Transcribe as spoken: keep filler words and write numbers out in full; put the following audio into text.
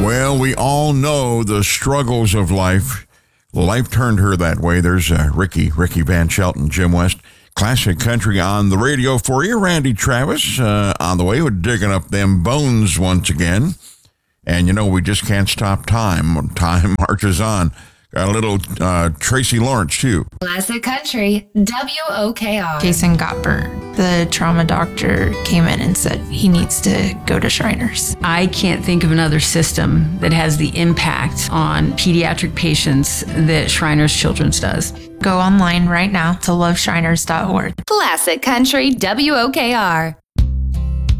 Well, we all know the struggles of life. Life turned her that way. There's uh, Ricky, Ricky Van Shelton, Jim West. Classic country on the radio for you. Randy Travis uh, on the way. We're digging up them bones once again. And, you know, we just can't stop time. Time marches on. Got a little uh, Tracy Lawrence, too. Classic Country, W O K R. Jason got burnt. The trauma doctor came in and said he needs to go to Shriners. I can't think of another system that has the impact on pediatric patients that Shriners Children's does. Go online right now to love shriners dot org. Classic Country, W O K R.